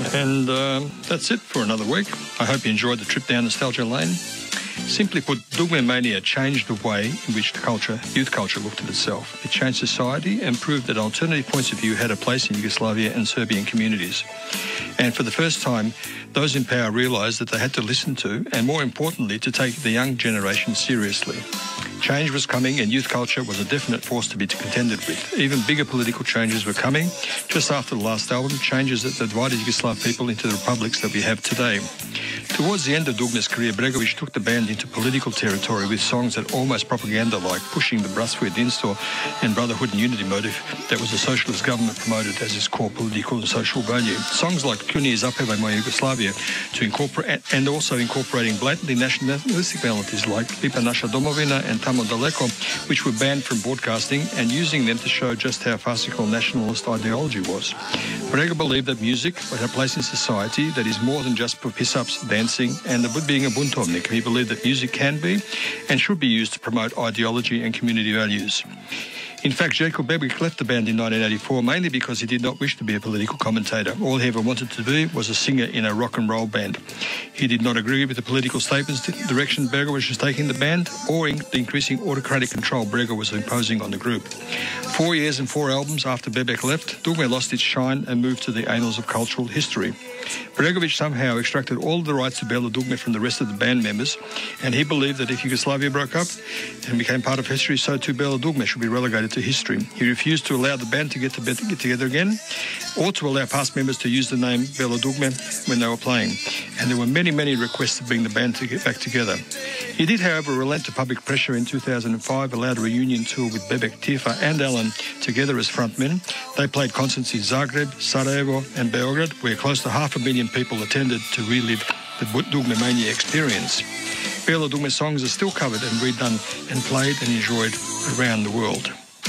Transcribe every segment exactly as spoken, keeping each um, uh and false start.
And um, that's it for another week. I hope you enjoyed the trip down nostalgia lane. Simply put, Dugme Mania changed the way in which the culture, youth culture looked at itself. It changed society and proved that alternative points of view had a place in Yugoslavia and Serbian communities. And for the first time, those in power realised that they had to listen to, and more importantly, to take the young generation seriously. Change was coming, and youth culture was a definite force to be contended with. Even bigger political changes were coming. Just after the last album, changes that divided Yugoslav people into the republics that we have today. Towards the end of Dugme's career, Bregović took the band into political territory with songs that almost propaganda-like, pushing the Bratstvo Jedinstvo and Brotherhood and Unity motive that was the socialist government promoted as its core political and social value. Songs like Kuni Zapevaj moja Jugoslavia, to incorporate, and also incorporating blatantly nationalistic melodies like Lipa naša domovina and Tamo daleko, which were banned from broadcasting, and using them to show just how farcical nationalist ideology was. Brega believed that music had a place in society that is more than just for piss-ups, dancing, and being a buntovnik. He believed that music can be and should be used to promote ideology and community values. In fact, Željko Bebić left the band in nineteen eighty-four mainly because he did not wish to be a political commentator. All he ever wanted to be was a singer in a rock and roll band. He did not agree with the political statements, the direction Bregović was taking the band, or in the increasing autocratic control Brega was imposing on the group. Four years and four albums after Bebić left, Dugme lost its shine and moved to the annals of cultural history. Bregović somehow extracted all of the rights to Bela Dugme from the rest of the band members, and he believed that if Yugoslavia broke up and became part of history, so too Bela Dugme should be relegated to history. He refused to allow the band to get, to get together again, or to allow past members to use the name Bela Dugme when they were playing. And there were many, many requests to bring the band to get back together. He did, however, relent to public pressure in two thousand five, allowed a reunion tour with Bebek, Tirfa and Alan together as frontmen. They played concerts in Zagreb, Sarajevo and Beograd, where close to half a million people attended to relive the Dugme Mania experience. Bela Dugme songs are still covered and redone and played and enjoyed around the world.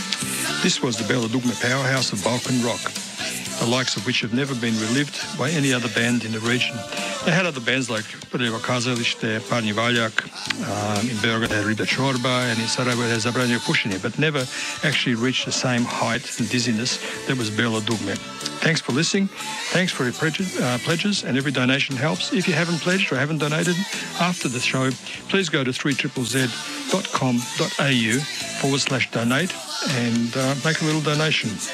This was the Bela Dugme powerhouse of Balkan rock, the likes of which have never been relived by any other band in the region. They had other bands like Prvo Kazalište, Parni Valjak, um, in Beograd they had Riba Čorba, and in Sarajevo they had Zabranjeno Pušenje, but never actually reached the same height and dizziness that was Bela Dugme. Thanks for listening. Thanks for your pledges, uh, pledges, and every donation helps. If you haven't pledged or haven't donated after the show, please go to three Z Z Z dot com dot A U forward slash donate and uh, make a little donation.